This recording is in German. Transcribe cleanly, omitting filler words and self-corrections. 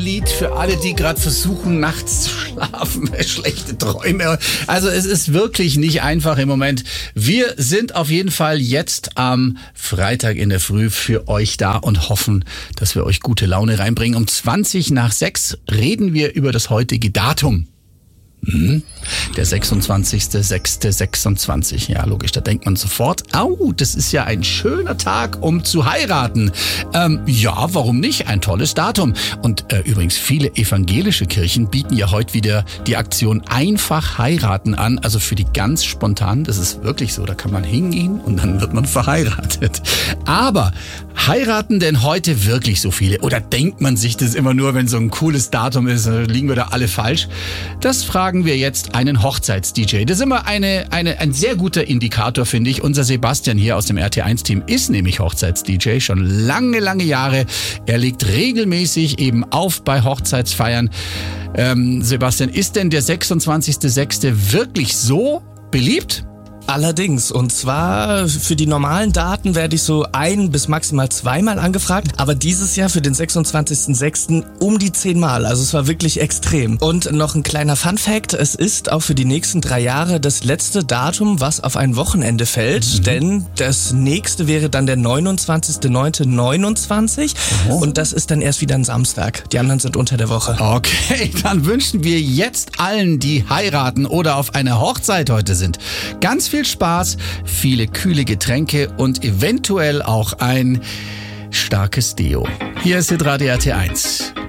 Lied für alle, die gerade versuchen, nachts zu schlafen, schlechte Träume. Also es ist wirklich nicht einfach im Moment. Wir sind auf jeden Fall jetzt am Freitag in der Früh für euch da und hoffen, dass wir euch gute Laune reinbringen. Um 6:20 reden wir über das heutige Datum. Der 26.06.26. Ja, logisch, da denkt man sofort, das ist ja ein schöner Tag, um zu heiraten. Ja, warum nicht? Ein tolles Datum. Und übrigens, viele evangelische Kirchen bieten ja heute wieder die Aktion Einfach heiraten an. Also für die ganz spontan, das ist wirklich so, da kann man hingehen und dann wird man verheiratet. Aber heiraten denn heute wirklich so viele? Oder denkt man sich das immer nur, wenn so ein cooles Datum ist, liegen wir da alle falsch? Das fragen wir jetzt einen Hochzeits-DJ. Das ist immer ein sehr guter Indikator, finde ich. Unser Sebastian hier aus dem RT1-Team ist nämlich Hochzeits-DJ, schon lange, lange Jahre. Er legt regelmäßig eben auf bei Hochzeitsfeiern. Sebastian, ist denn der 26.06. wirklich so beliebt? Allerdings, und zwar für die normalen Daten werde ich so ein- bis maximal zweimal angefragt, aber dieses Jahr für den 26.06. um die 10 Mal, also es war wirklich extrem. Und noch ein kleiner Funfact, es ist auch für die nächsten 3 Jahre das letzte Datum, was auf ein Wochenende fällt, denn das nächste wäre dann der 29.09.29 und das ist dann erst wieder ein Samstag. Die anderen sind unter der Woche. Okay, dann wünschen wir jetzt allen, die heiraten oder auf einer Hochzeit heute sind, ganz viel Spaß, viele kühle Getränke und eventuell auch ein starkes Deo. Hier ist Hitradio RT1.